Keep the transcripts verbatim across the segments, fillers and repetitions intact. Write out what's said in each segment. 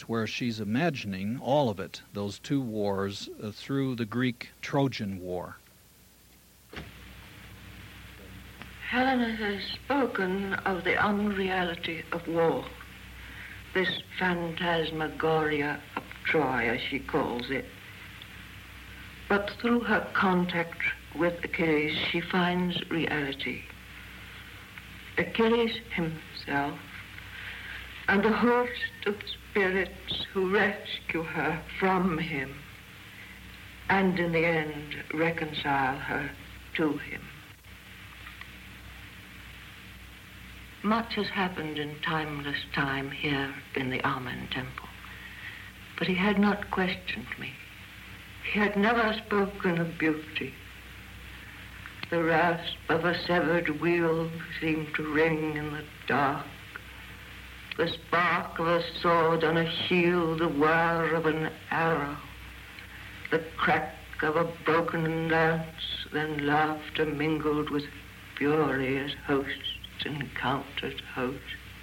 where she's imagining all of it, those two wars, uh, through the Greek-Trojan War. Helena has spoken of the unreality of war, this phantasmagoria of Troy, as she calls it. But through her contact with Achilles, she finds reality. Achilles himself and a host of spirits who rescue her from him and in the end reconcile her to him. Much has happened in timeless time here in the Amen temple, but he had not questioned me. He had never spoken of beauty. The rasp of a severed wheel seemed to ring in the dark. The spark of a sword on a shield, the whir of an arrow, the crack of a broken lance, then laughter mingled with fury as hosts encountered hosts.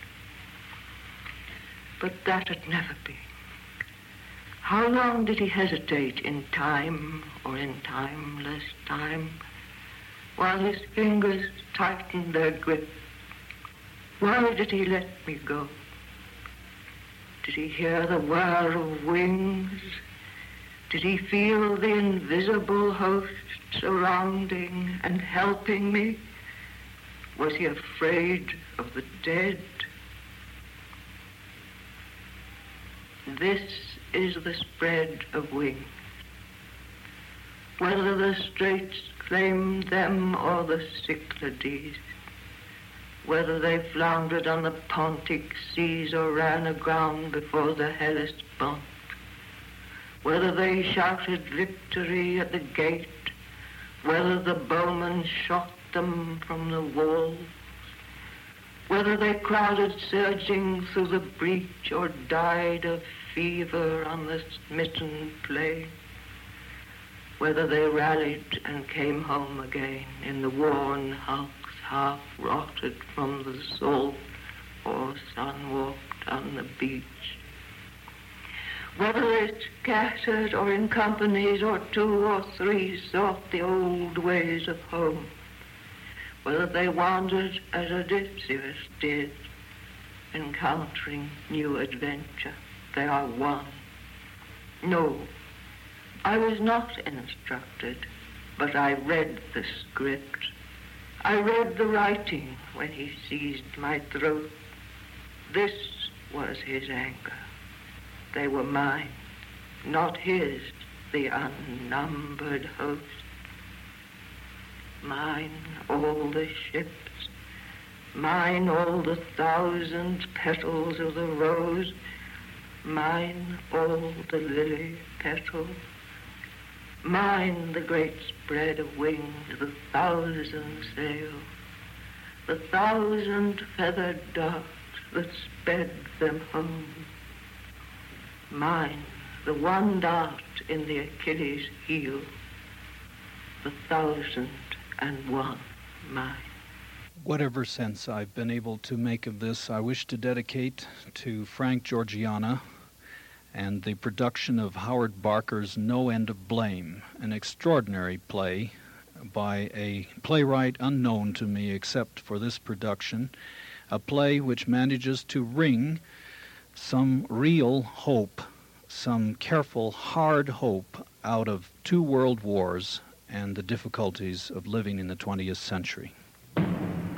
But that had never been. How long did he hesitate in time or in timeless time, while his fingers tightened their grip? Why did he let me go? Did he hear the whir of wings? Did he feel the invisible host surrounding and helping me? Was he afraid of the dead? This is the spread of wings. Whether the straits claimed them or the Cyclades, whether they floundered on the Pontic seas or ran aground before the Hellespont, whether they shouted victory at the gate, whether the bowmen shot them from the walls, whether they crowded surging through the breach or died of fever on the smitten plain, whether they rallied and came home again in the worn hulks half rotted from the salt or sun-walked on the beach, whether they scattered or in companies or two or three sought the old ways of home, whether they wandered as Odysseus did, encountering new adventure, they are one. No, I was not instructed, but I read the script. I read the writing when he seized my throat. This was his anger. They were mine, not his, the unnumbered host. Mine all the ships, mine all the thousand petals of the rose, mine all the lily petals, mine the great spread of wings, the thousand sails, the thousand feathered darts that sped them home. Mine the one dart in the Achilles' heel, the thousand and one mine. Whatever sense I've been able to make of this, I wish to dedicate to Frank Georgiana and the production of Howard Barker's No End of Blame, an extraordinary play by a playwright unknown to me except for this production, a play which manages to wring some real hope, some careful, hard hope out of two world wars and the difficulties of living in the twentieth century.